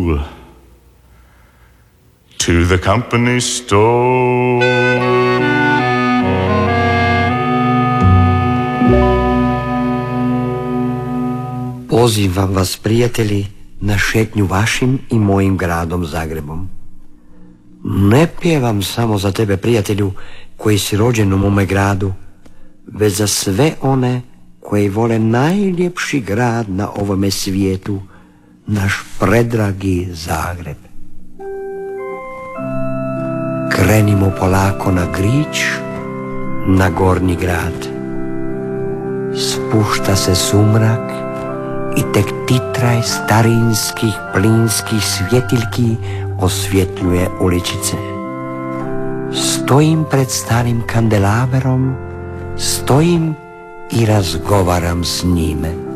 to the company store. Pozivam vas, prijatelji, na šetnju vašim i mojim gradom Zagrebom. Ne pjevam samo za tebe, prijatelju, koji si rođen u mome gradu, već za sve one koji vole najljepši grad na ovome svijetu, naš predragi Zagreb. Krenimo polako na Grič, na Gornji grad. Spušta se sumrak i tek titraj starinskih plinskih svjetiljki osvjetljuje uličice. Stojim pred starim kandelaberom, stojim i razgovaram s njime.